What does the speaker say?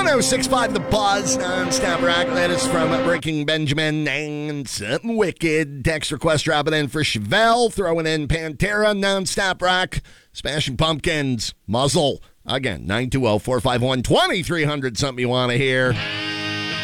1065 The Buzz, non-stop rock. That is from Breaking Benjamin and something wicked. Text request dropping in for Chevelle, throwing in Pantera, non-stop rock. Smashing Pumpkins, Muzzle. Again, 920-451-2300, something you want to hear.